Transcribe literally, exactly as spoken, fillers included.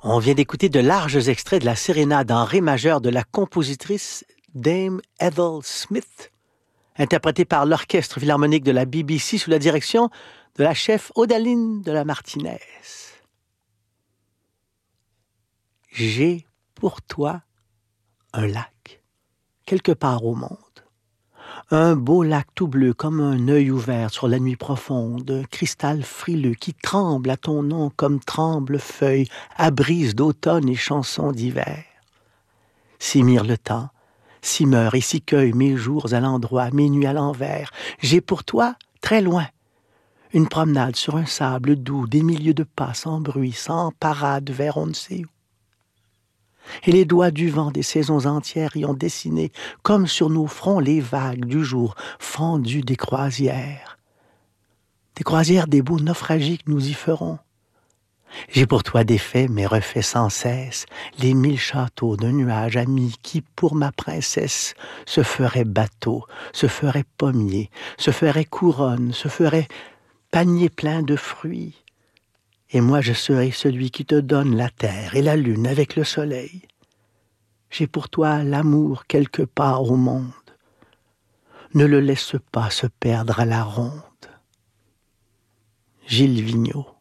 On vient d'écouter de larges extraits de la sérénade en ré majeur de la compositrice Dame Ethel Smith, interprétée par l'Orchestre philharmonique de la B B C sous la direction de la chef Odaline de la Martinez. J'ai pour toi un lac, quelque part au monde. Un beau lac tout bleu comme un œil ouvert sur la nuit profonde, un cristal frileux qui tremble à ton nom comme tremble feuille à brise d'automne et chansons d'hiver. Si mire le temps, si meurt et si cueille mes jours à l'endroit, mes nuits à l'envers, j'ai pour toi, très loin, une promenade sur un sable doux, des milieux de pas sans bruit, sans parade vers on ne sait où. Et les doigts du vent des saisons entières y ont dessiné, comme sur nos fronts, les vagues du jour fendues des croisières. Des croisières des beaux naufragés que nous y ferons. J'ai pour toi défait, mais refait sans cesse, les mille châteaux d'un nuage ami qui, pour ma princesse, se ferait bateau, se ferait pommier, se ferait couronne, se ferait panier plein de fruits. Et moi je serai celui qui te donne la terre et la lune avec le soleil. J'ai pour toi l'amour quelque part au monde. Ne le laisse pas se perdre à la ronde. Gilles Vigneault.